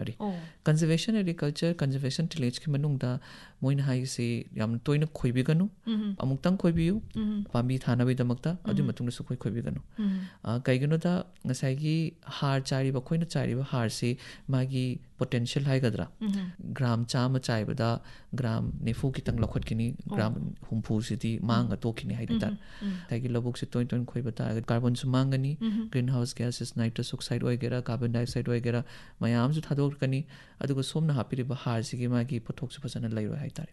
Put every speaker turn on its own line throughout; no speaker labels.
ꯃꯔꯤ conservation agriculture conservation ꯇꯤꯂꯦꯖꯀꯤ ꯃꯅꯨꯡꯗ ꯃꯣꯏꯅ ꯍꯥꯏꯁꯤ ꯌꯥꯝꯅ ꯇꯣꯏꯅ ꯈꯣꯏꯕꯤꯒꯅꯨ ꯑꯃꯨꯛꯇꯪ ꯈꯣꯏꯕꯤꯌꯨ ꯄꯥꯝꯕꯤ ꯊꯥꯅꯕꯒꯤꯗꯃꯛꯇ ꯑꯗꯨꯒꯤ ꯃꯇꯨꯡꯗꯁꯨ ꯑꯩꯈꯣꯏ ꯈꯣꯏꯕꯤꯒꯅꯨ ꯀꯩꯒꯤꯅꯣꯗ ꯉꯁꯥꯏꯒꯤ ꯍꯥꯔ ꯆꯥꯏꯔꯤꯕ ꯑꯩꯈꯣꯏꯅ ꯆꯥꯏꯔꯤꯕ ꯍꯥꯔꯁꯤ ꯃꯥꯒꯤ ꯄꯣꯇꯦꯟꯁꯤꯌꯦꯜ ꯍꯥꯏꯒꯗ꯭ꯔꯥ ꯒ꯭ꯔꯥꯝ 100 ꯆꯥꯏꯕꯗ ꯒ꯭ꯔꯥꯝ 90 ꯈꯤꯇꯪ ꯂꯧꯈꯠꯈꯤꯅꯤ ꯒ꯭ꯔꯥꯝ 60ꯁꯤꯗꯤ ꯃꯥꯡꯉ ꯇꯣꯛꯈꯤꯅꯤ ꯍꯥꯏꯇꯥꯔꯦ ꯉꯁꯥꯏꯒꯤ ꯂꯧꯕꯨꯛꯁꯤ ꯇꯣꯏꯅ ꯇꯣꯏꯅ ꯈꯣꯏꯕ ꯇꯥꯔꯒꯗꯤ ꯀꯥꯔꯕꯣꯟꯁꯨ ꯃꯥꯡꯒꯅꯤ ꯒ꯭ꯔꯤꯟ ꯍꯥꯎꯁ ꯒ꯭ꯌꯥꯁꯦꯁ ꯅꯥꯏꯇ꯭ꯔꯁ ꯑꯣꯛꯁꯥꯏഡ് ꯑꯣꯏꯒꯦꯔꯥ ꯀꯥꯔꯕꯟ ꯗꯥꯏꯑꯣꯛꯁꯥꯏഡ് ꯑꯣꯏꯒꯦꯔꯥ ꯃꯌꯥꯝꯁꯨ ꯊꯥꯗꯣꯛꯀꯅꯤ ꯑꯗꯨꯒ ꯁꯣꯝꯅ ꯍꯥꯞꯄꯤꯔꯤꯕ ꯍꯥꯔꯁꯤꯒꯤ ꯃꯥꯒꯤ ꯄꯣꯠꯊꯣꯛꯁꯨ ꯐꯖꯅ ꯂꯩꯔꯣꯏ ꯍꯥꯏꯇꯥꯔꯦ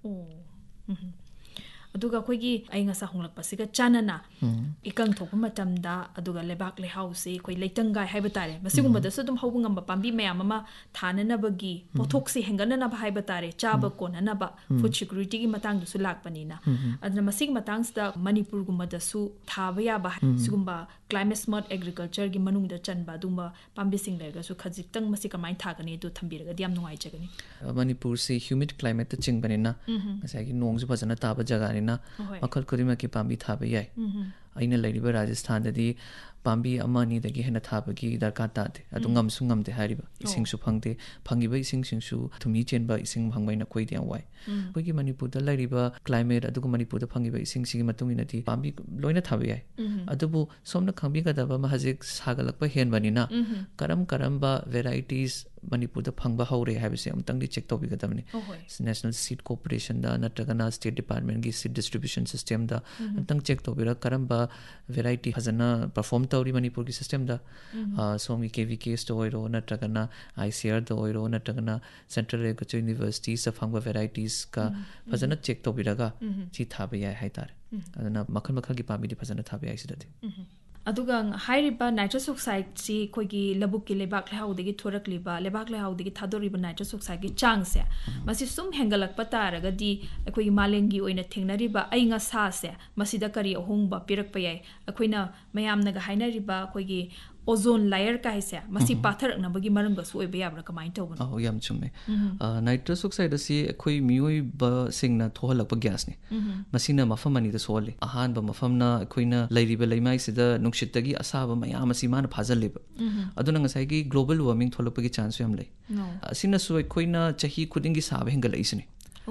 ꯑꯗꯨꯒ ꯑꯩꯈꯣꯏꯒꯤ ꯑꯏꯪ ꯑꯁꯥ ꯍꯣꯡꯂꯛꯄꯁꯤꯒ ꯆꯥꯟꯅꯅ ꯏꯀꯪ ꯊꯣꯛꯄ ꯃꯇꯝꯗ ꯑꯗꯨꯒ ꯂꯩꯕꯥꯛ ꯂꯩꯍꯥꯎꯁꯤ ꯑꯩꯈꯣꯏ ꯂꯩꯇꯪꯒꯥꯏ ꯍꯥꯏꯕ ꯇꯥꯔꯦ ꯃꯁꯤꯒꯨꯝꯕꯗꯁꯨ ꯑꯗꯨꯝ ꯍꯧꯕ ꯉꯝꯕ ꯄꯥꯝꯕꯤ ꯃꯌꯥꯝ ꯑꯃ ꯊꯥꯅꯅꯕꯒꯤ ꯄꯣꯠꯊꯣꯛꯁꯤ ꯍꯦꯟꯒꯠꯅꯅꯕ ꯍꯥꯏꯕ ꯇꯥꯔꯦ ꯆꯥꯕ ꯀꯣꯟꯅꯅꯕ ꯐꯨꯗ ꯁꯤꯀ꯭ꯌꯨꯔꯤꯇꯤꯒꯤ ꯃꯇꯥꯡꯗꯁꯨ ꯂꯥꯛꯄꯅꯤꯅ ꯑꯗꯨꯅ ꯃꯁꯤꯒꯤ ꯃꯇꯥꯡꯁꯤꯗ ꯃꯅꯤꯄꯨꯔꯒꯨꯝꯕꯗꯁꯨ ꯊꯥꯕ ꯌꯥꯕ ꯁꯤꯒꯨꯝꯕ ꯀ꯭ꯂꯥꯏꯃꯦꯠ ꯁ꯭ꯃꯥꯔꯠ ꯑꯦꯒ꯭ꯔꯤꯀꯜꯆꯔꯒꯤ ꯃꯅꯨꯡꯗ ꯆꯟꯕ ꯑꯗꯨꯒꯨꯝꯕ ꯄꯥꯝꯕꯤꯁꯤꯡ ꯂꯩꯔꯒꯁꯨ ꯈꯖꯤꯛꯇꯪ ꯃꯁꯤ ꯀꯃꯥꯏꯅ ꯊꯥꯒꯅꯤ ꯑꯗꯨ ꯊꯝꯕꯤꯔꯒꯗꯤ ꯌꯥꯝ ꯅꯨꯡꯉꯥꯏꯖꯒꯅꯤ
ꯃꯅꯤꯄꯨꯔꯁꯤ ꯍ꯭ꯌꯨꯃꯤꯗ ꯀ꯭ꯂꯥꯏꯃꯦꯠꯇ ꯆꯤꯡꯕꯅꯤꯅ ꯉꯁꯥꯏꯒꯤ ꯅꯣꯡꯁꯨ ꯐꯖꯅ ꯇꯥꯕ ꯖꯒꯥꯅꯤꯅ ꯃꯈꯜ ꯈꯨꯗꯤꯡꯃꯛꯀꯤ ꯄꯥꯝꯕꯤ ꯊꯥꯕ ꯌꯥꯏ ꯑꯩꯅ ꯂꯩꯔꯤꯕ ꯔꯥꯖꯁꯊꯥꯟꯗꯗꯤ ꯄꯥꯝꯕꯤ ꯑꯃ ꯑꯅꯤꯗꯒꯤ ꯍꯦꯟꯅ ꯊꯥꯕꯒꯤ ꯗꯔꯀꯥꯔ ꯇꯥꯗꯦ ꯑꯗꯨ ꯉꯝꯁꯨ ꯉꯝꯗꯦ ꯍꯥꯏꯔꯤꯕ ꯏꯁꯤꯡꯁꯨ ꯐꯪꯗꯦ ꯐꯪꯉꯤꯕ ꯏꯁꯤꯡꯁꯤꯡꯁꯨ ꯊꯨꯝꯍꯤ ꯆꯦꯟꯕ ꯏꯁꯤꯡ ꯐꯪꯕꯩꯅ ꯑꯩꯈꯣꯏꯗꯤ ꯌꯥꯝ ꯋꯥꯏ ꯑꯩꯈꯣꯏꯒꯤ ꯃꯅꯤꯄꯨꯔꯗ ꯂꯩꯔꯤꯕ ꯀ꯭ꯂꯥꯏꯃꯦꯠ ꯑꯗꯨꯒ ꯃꯅꯤꯄꯨꯔꯗ ꯐꯪꯉꯤꯕ ꯏꯁꯤꯡꯁꯤꯒꯤ ꯃꯇꯨꯡ ꯏꯟꯅꯗꯤ ꯄꯥꯝꯕꯤ ꯂꯣꯏꯅ ꯊꯥꯕ ꯌꯥꯏ ꯑꯗꯨꯕꯨ ꯁꯣꯝꯅ ꯈꯪꯕꯤꯒꯗꯕ ꯑꯃ ꯍꯧꯖꯤꯛ ꯁꯥꯒꯠꯂꯛꯄ ꯍꯦꯟꯕꯅꯤꯅ ꯀꯔꯝꯕ ꯚꯦꯔꯥꯏꯇꯤꯁ ꯃꯅꯤꯄꯨꯔꯗ ꯐꯪꯕ ꯍꯧꯔꯦ ꯍꯥꯏꯕꯁꯦ ꯑꯃꯨꯛꯇꯪꯗꯤ ꯆꯦꯛ ꯇꯧꯕꯤꯒꯗꯕꯅꯤ ꯅꯦꯁꯅꯦꯜ ꯁꯤꯗ ꯀꯣꯔꯄꯣꯔꯦꯁꯟꯗ ꯅꯠꯇ꯭ꯔꯒꯅ ꯁ꯭ꯇꯦꯠ ꯗꯤꯄꯥꯔꯠꯃꯦꯟꯠꯒꯤ ꯁꯤꯗ ꯗꯤꯁꯇ꯭ꯔꯤꯕ꯭ꯌꯨꯁꯟ ꯁꯤꯁꯇꯦꯝꯗ ꯑꯃꯨꯛꯇꯪ ꯆꯦꯛ ꯇꯧꯕꯤꯔꯒ ꯀꯔꯝꯕ ꯚꯦꯔꯥꯏꯇꯤ ꯐꯖꯅ ꯄꯔꯐꯣꯔꯝ ꯇꯧꯔꯤ ꯃꯅꯤꯄꯨꯔꯒꯤ ꯁꯤꯁꯇꯦꯝꯗ ꯁꯣꯝꯒꯤ KVKSꯇ ꯑꯣꯏꯔꯣ ꯅꯠꯇ꯭ꯔꯒꯅ ICARꯗ ꯑꯣꯏꯔꯣ ꯅꯠꯇ꯭ꯔꯒꯅ ꯁꯦꯟꯇ꯭ꯔꯦꯜ ꯑꯦꯒ꯭ꯔꯤꯀꯜꯆꯔ ꯌꯨꯅꯤꯚꯔꯁꯤꯇꯤꯁꯇ ꯐꯪꯕ ꯚꯦꯔꯥꯏꯇꯤꯁꯀ ꯐꯖꯅ ꯆꯦꯛ ꯇꯧꯕꯤꯔꯒ ꯁꯤ ꯊꯥꯕ ꯌꯥꯏ ꯍꯥꯏꯇꯥꯔꯦ ꯑꯗꯨꯅ ꯃꯈꯜ ꯃꯈꯜꯒꯤ ꯄꯥꯝꯕꯤꯗꯤ ꯐꯖꯅ ꯊꯥꯕ ꯌꯥꯏ ꯁꯤꯗꯗꯤ
ꯑꯗꯨꯒ ꯍꯥꯏꯔꯤꯕ ꯅꯥꯏꯇ꯭ꯔꯁ ꯑꯣꯛꯁꯥꯏꯗꯁꯤ ꯑꯩꯈꯣꯏꯒꯤ ꯂꯧꯕꯨꯛꯀꯤ ꯂꯩꯕꯥꯛ ꯂꯩꯍꯥꯎꯗꯒꯤ ꯊꯣꯔꯛꯂꯤꯕ ꯂꯩꯕꯥꯛ ꯂꯩꯍꯥꯎꯗꯒꯤ ꯊꯥꯗꯣꯔꯤꯕ ꯅꯥꯏꯇ꯭ꯔꯁ ꯑꯣꯛꯁꯥꯏꯗꯀꯤ ꯆꯥꯡꯁꯦ ꯃꯁꯤ ꯁꯨꯝ ꯍꯦꯟꯒꯠꯂꯛꯄ ꯇꯥꯔꯒꯗꯤ ꯑꯩꯈꯣꯏꯒꯤ ꯃꯥꯂꯦꯝꯒꯤ ꯑꯣꯏꯅ ꯊꯦꯡꯅꯔꯤꯕ ꯑꯏꯪ ꯑꯁꯥꯁꯦ ꯃꯁꯤꯗ ꯀꯔꯤ ꯑꯍꯣꯡꯕ ꯄꯤꯔꯛꯄ ꯌꯥꯏ ꯑꯩꯈꯣꯏꯅ ꯃꯌꯥꯝꯅꯒ ꯍꯥꯏꯅꯔꯤꯕ ꯑꯩꯈꯣꯏꯒꯤ ꯑꯣꯖꯣꯟ ꯂꯥꯌꯔ ꯀꯥꯏꯁꯦ ꯃꯁꯤ ꯄꯥꯊꯔꯛꯅꯕꯒꯤ ꯃꯔꯝꯒꯁꯨ ꯑꯣꯏꯕ ꯌꯥꯕ꯭ꯔꯥ ꯀꯃꯥꯏꯅ ꯇꯧꯕꯅꯣ
ꯌꯥꯝ ꯆꯨꯝꯃꯦ ꯅꯥꯏꯇ꯭ꯔꯁ ꯑꯣꯛꯁꯥꯏꯗ ꯑꯁꯤ ꯑꯩꯈꯣꯏ ꯃꯤꯑꯣꯏꯕꯁꯤꯡꯅ ꯊꯣꯛꯍꯜꯂꯛꯄ ꯒ꯭ꯌꯥꯁꯅꯤ ꯃꯁꯤꯅ ꯃꯐꯝ ꯑꯅꯤꯗ ꯁꯣꯛꯍꯜꯂꯤ ꯑꯍꯥꯟꯕ ꯃꯐꯝꯅ ꯑꯩꯈꯣꯏꯅ ꯂꯩꯔꯤꯕ ꯂꯩꯃꯥꯏꯁꯤꯗ ꯅꯨꯡꯁꯤꯠꯇꯒꯤ ꯑꯁꯥꯕ ꯃꯌꯥꯝ ꯑꯁꯤ ꯃꯥꯅ ꯐꯥꯖꯜꯂꯦꯕ ꯑꯗꯨꯅ ꯉꯁꯥꯏꯒꯤ ꯒ꯭ꯂꯣꯕal ꯋꯥꯔꯃꯤꯡ ꯊꯣꯛꯂꯛꯄꯒꯤ ꯆꯥꯟꯁꯁꯨ ꯌꯥꯝ ꯂꯩ ꯑꯁꯤꯅꯁꯨ ꯑꯩꯈꯣꯏꯅ ꯆꯍꯤ ꯈꯨꯗꯤꯡꯒꯤ ꯁꯥꯕ ꯍꯦꯟꯒꯠꯂꯛꯏꯁꯤꯅꯤ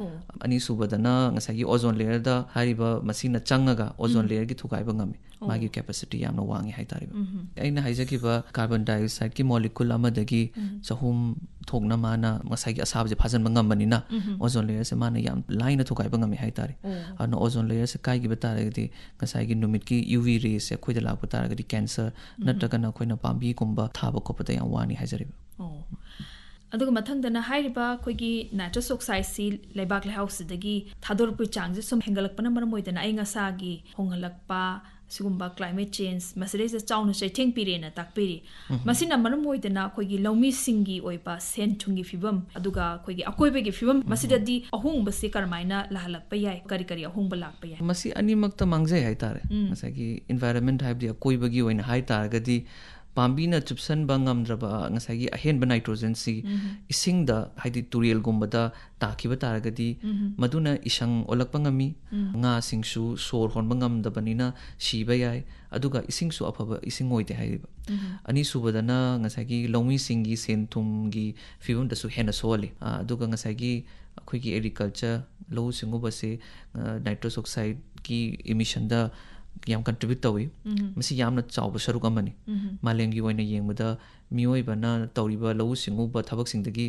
ꯑꯅꯤꯁꯨꯕꯗꯅ ꯉꯁꯥꯏꯒꯤ ꯑꯣꯖꯣꯟ ꯂꯦꯌꯔꯗ ꯍꯥꯏꯔꯤꯕ ꯃꯁꯤꯅ ꯆꯪꯉꯒ ꯑꯣꯖꯣꯟ ꯂꯦꯌꯔꯒꯤ ꯊꯨꯒꯥꯏꯕ ꯉꯝꯃꯤ ꯃꯥꯒꯤ ꯀꯦꯄꯥꯁꯤꯇꯤ ꯌꯥꯝꯅ ꯋꯥꯡꯉꯤ ꯍꯥꯏꯇꯥꯔꯦꯕ ꯑꯩꯅ ꯍꯥꯏꯖꯈꯤꯕ ꯀꯥꯔꯕꯟ ꯗꯥꯏꯑꯣꯛꯁꯥꯏꯗꯀꯤ ꯃꯣꯂꯤꯀꯨꯜ ꯑꯃꯗꯒꯤ 200 ꯊꯣꯛꯅ ꯃꯥꯅ ꯉꯁꯥꯏꯒꯤ ꯑꯁꯥꯕꯁꯦ ꯐꯥꯖꯟꯕ ꯉꯝꯕꯅꯤ나 ꯑꯣꯖꯣꯟ ꯂꯦꯌꯔꯁꯦ ꯃꯥꯅ ꯌꯥꯝ ꯂꯥꯏꯅ ꯊꯨꯒꯥꯏꯕ ꯉꯝꯃꯤ ꯍꯥꯏꯇꯥꯔꯦ ꯑꯗꯨꯅ ꯑꯣꯖꯣꯟ ꯂꯦꯌꯔꯁꯦ ꯀꯥꯏꯈꯤꯕ ꯇꯥꯔꯒꯗꯤ ꯉꯁꯥꯏꯒꯤ ꯅꯨꯃꯤꯠꯀꯤ UV ꯔꯦꯁꯦ ꯑꯩꯈꯣꯏꯗ ꯂꯥꯛꯄ ꯇꯥꯔꯒꯗꯤ ꯀꯦꯟꯁꯔ ꯅꯠꯇ꯭ꯔꯒꯅ ꯑꯩꯈꯣꯏꯅ ꯄꯥꯝꯕꯤꯒꯨꯝꯕ ꯊꯥꯕ ꯈꯣꯠꯄꯗ ꯌꯥꯝ ꯋꯥꯅꯤ ꯍꯥꯏꯖꯔꯤꯕ
ꯑꯗꯨꯒ ꯃꯊꯪꯗꯅ ꯍꯥꯏꯔꯤꯕ ꯑꯩꯈꯣꯏꯒꯤ ꯅꯥꯏꯇ꯭ꯔꯁ ꯑꯣꯛꯁꯥꯏꯗꯁꯤ ꯂꯩꯕꯥꯛ ꯂꯩꯍꯥꯎꯁꯤꯗꯒꯤ ꯊꯥꯗꯣꯔꯛꯄꯒꯤ ꯆꯥꯡꯁꯦ ꯁꯨꯝ ꯍꯦꯟꯒꯠꯂꯛꯄꯅ ꯃꯔꯝ ꯑꯣꯏꯗꯅ ꯑꯏꯪ ꯑꯁꯥꯒꯤ ꯍꯣꯡꯍꯜꯂꯛꯄ ꯁꯤꯒꯨꯝꯕ ꯀ꯭ꯂꯥꯏꯃꯦꯠ ꯆꯦꯟꯖ ꯃꯁꯤꯗꯩꯁꯤꯗ ꯆꯥꯎꯅ ꯆꯩꯊꯦꯡ ꯄꯤꯔꯦꯅ ꯇꯥꯛꯄꯤꯔꯤ ꯃꯁꯤꯅ ꯃꯔꯝ ꯑꯣꯏꯗꯅ ꯑꯩꯈꯣꯏꯒꯤ ꯂꯧꯃꯤꯁꯤꯡꯒꯤ ꯑꯣꯏꯕ ꯁꯦꯟ ꯊꯨꯝꯒꯤ ꯐꯤꯕꯝ ꯑꯗꯨꯒ ꯑꯩꯈꯣꯏꯒꯤ ꯑꯀꯣꯏꯕꯒꯤ ꯐꯤꯕꯝ ꯃꯁꯤꯗꯗꯤ ꯑꯍꯣꯡꯕꯁꯤ ꯀꯔꯝꯍꯥꯏꯅ ꯂꯥꯍꯜꯂꯛꯄ ꯌꯥꯏ ꯀꯔꯤ ꯀꯔꯤ ꯑꯍꯣꯡꯕ ꯂꯥꯛꯄ ꯌꯥꯏ
ꯃꯁꯤ ꯑꯅꯤꯃꯛꯇ ꯃꯥꯡꯖꯩ ꯍꯥꯏꯇꯥꯔꯦ ꯉꯁꯥꯏꯒꯤ ꯏꯟꯚꯥꯏꯔꯟꯃꯦꯟꯠ ꯍꯥꯏꯕꯗꯤ ꯑꯀꯣꯏꯕꯒꯤ ꯑꯣꯏꯅ ꯍꯥꯏ ꯇꯥꯔꯒꯗꯤ ꯄꯥꯝꯕꯤꯅ ꯆꯨꯞꯁꯟꯕ ꯉꯝꯗ꯭ꯔꯕ ꯉꯁꯥꯏꯒꯤ ꯑꯍꯦꯟꯕ ꯅꯥꯏꯇ꯭ꯔꯣꯖꯦꯟꯁꯤ ꯏꯁꯤꯡꯗ ꯍꯥꯏꯗꯤ ꯇꯨꯔꯦꯜꯒꯨꯝꯕꯗ ꯇꯥꯈꯤꯕ ꯇꯥꯔꯒꯗꯤ ꯃꯗꯨꯅ ꯏꯁꯪ ꯑꯣꯜꯂꯛꯄ ꯉꯝꯃꯤ ꯉꯥꯁꯤꯡꯁꯨ ꯁꯣꯔ ꯍꯣꯟꯕ ꯉꯝꯗꯕꯅꯤꯅ ꯁꯤꯕ ꯌꯥꯏ ꯑꯗꯨꯒ ꯏꯁꯤꯡꯁꯨ ꯑꯐꯕ ꯏꯁꯤꯡ ꯑꯣꯏꯗꯦ ꯍꯥꯏꯔꯤꯕ ꯑꯅꯤꯁꯨꯕꯗꯅ ꯉꯁꯥꯏꯒꯤ ꯂꯧꯃꯤꯁꯤꯡꯒꯤ ꯁꯦꯟ ꯊꯨꯝꯒꯤ ꯐꯤꯕꯝꯗꯁꯨ ꯍꯦꯟꯅ ꯁꯣꯛꯍꯜꯂꯤ ꯑꯗꯨꯒ ꯉꯁꯥꯏꯒꯤ ꯑꯩꯈꯣꯏꯒꯤ ꯑꯦꯒ꯭ꯔꯤꯀꯜꯆꯔ ꯂꯧꯎ ꯁꯤꯡꯎꯕꯁꯦ ꯅꯥꯏꯇ꯭ꯔꯁ ꯑꯣꯛꯁꯥꯏꯗꯀꯤ ꯏꯃꯤꯁꯟꯗ ꯌꯥꯝ ꯀꯟꯇ꯭ꯔꯤꯕ꯭ꯌꯨꯠ ꯇꯧꯏ ꯃꯁꯤ ꯌꯥꯝꯅ ꯆꯥꯎꯕ ꯁꯔꯨꯛ ꯑꯃꯅꯤ ꯃꯥꯂꯦꯝꯒꯤ ꯑꯣꯏꯅ ꯌꯦꯡꯕꯗ ꯃꯤꯑꯣꯏꯕꯅ ꯇꯧꯔꯤꯕ ꯂꯧꯎ ꯁꯤꯡꯎꯕ ꯊꯕꯛꯁꯤꯡꯗꯒꯤ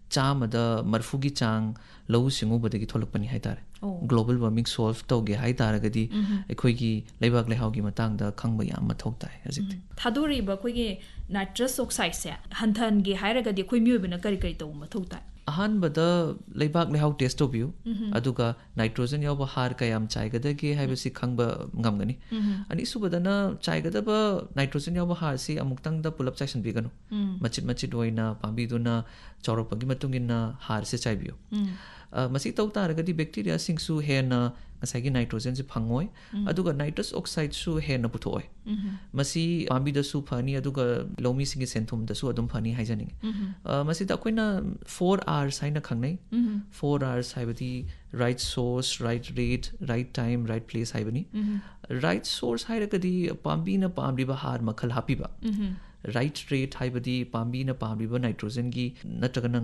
140ꯒꯤ ꯆꯥꯡ ꯂꯧꯎ ꯁꯤꯡꯎꯕꯗꯒꯤ ꯊꯣꯛꯂꯛꯄꯅꯤ ꯍꯥꯏꯇꯥꯔꯦ ꯒ꯭ꯂꯣꯕal ꯋꯥꯔꯃꯤꯡ ꯁꯣꯜቭ ꯇꯧꯒꯦ ꯍꯥꯏ ꯇꯥꯔꯒꯗꯤ ꯑꯩꯈꯣꯏꯒꯤ ꯂꯩꯕꯥꯛ ꯂꯩꯍꯥꯎꯒꯤ ꯃꯇꯥꯡꯗ ꯈꯪꯕ ꯌꯥꯝ ꯃꯊꯧ ꯇꯥꯏ ꯍꯧꯖꯤꯛꯇꯤ
ꯊꯥꯗꯣꯔꯛꯏꯕ ꯑꯩꯈꯣꯏꯒꯤ ꯅꯥꯏꯇ꯭ꯔꯁ ꯑꯣꯛꯁꯥꯏꯗꯁꯦ ꯍꯟꯊꯍꯟꯒꯦ ꯍꯥꯏꯔꯒꯗꯤ ꯑꯩꯈꯣꯏ ꯃꯤꯑꯣꯏꯕꯅ ꯀꯔꯤ ꯀꯔꯤ ꯇꯧꯕ ꯃꯊꯧ ꯇꯥꯏ
ꯑꯍꯥꯟꯕꯗ ꯂꯩꯕꯥꯛ ꯂꯩꯍꯥꯎ ꯇꯦꯁ ꯇꯧꯕꯤꯌꯨ ꯑꯗꯨꯒ ꯅꯥꯏꯇ꯭ꯔꯣꯖꯦꯟ ꯌꯥꯎꯕ ꯍꯥꯔ ꯀꯌꯥꯝ ꯆꯥꯏꯒꯗꯒꯦ ꯍꯥꯏꯕꯁꯤ ꯈꯪꯕ ꯉꯝꯒꯅꯤ ꯑꯅꯤꯁꯨꯕꯗꯅ ꯆꯥꯏꯒꯗꯕ ꯅꯥꯏꯇ꯭ꯔꯣꯖꯦꯟ ꯌꯥꯎꯕ ꯍꯥꯔꯁꯤ ꯑꯃꯨꯛꯇꯪꯗ ꯄꯨꯂꯞ ꯆꯥꯏꯁꯤꯟꯕꯤꯒꯅꯨ ꯃꯆꯤꯠ ꯃꯆꯤꯠ ꯑꯣꯏꯅ ꯄꯥꯝꯕꯤꯗꯨꯅ ꯆꯥꯎꯔꯛꯄꯒꯤ ꯃꯇꯨꯡ ꯏꯟꯅ ꯍꯥꯔꯁꯦ ꯆꯥꯏꯕꯤꯌꯨ ꯃꯁꯤ ꯇꯧ ꯇꯥꯔꯒꯗꯤ ꯕꯦꯛꯇꯤꯔꯤꯌꯥꯁꯤꯡꯁꯨ ꯍꯦꯟꯅ ꯉꯁꯥꯏꯒꯤ ꯅꯥꯏꯇ꯭ꯔꯣꯖꯦꯟꯁꯦ ꯐꯪꯉꯣꯏ ꯑꯗꯨꯒ ꯅꯥꯏꯇ꯭ꯔꯁ ꯑꯣꯛꯁꯥꯏꯗꯁꯨ ꯍꯦꯟꯅ ꯄꯨꯊꯣꯛꯑꯣꯏ ꯃꯁꯤ ꯄꯥꯝꯕꯤꯗꯁꯨ ꯐꯅꯤ ꯑꯗꯨꯒ ꯂꯧꯃꯤꯁꯤꯡꯒꯤ ꯁꯦꯟꯊꯨꯝꯗꯁꯨ ꯑꯗꯨꯝ ꯐꯅꯤ ꯍꯥꯏꯖꯅꯤꯡꯉꯤ ꯃꯁꯤꯗ ꯑꯩꯈꯣꯏꯅ 4 R's ꯍꯥꯏꯅ ꯈꯪꯅꯩ 4 R's ꯍꯥꯏꯕꯗꯤ right source right rate right time ꯔꯥꯏట్ ꯄ꯭लेस ꯍꯥꯏꯕꯅꯤ ꯔꯥꯏꯠ ꯁꯣꯔꯁ ꯍꯥꯏꯔꯒꯗꯤ ꯄꯥꯝꯕꯤꯅ ꯄꯥꯝꯂꯤꯕ ꯍꯥꯔ ꯃꯈꯜ ꯍꯥꯞꯄꯤꯕ ꯔꯥꯏꯠ ꯔꯦꯠ ꯍꯥꯏꯕꯗꯤ ꯄꯥꯝꯕꯤꯅ ꯄꯥꯝꯂꯤꯕ ꯅꯥꯏꯇ꯭ꯔꯣꯖꯦꯟꯒꯤ ꯅꯠꯇ꯭ꯔꯒꯅ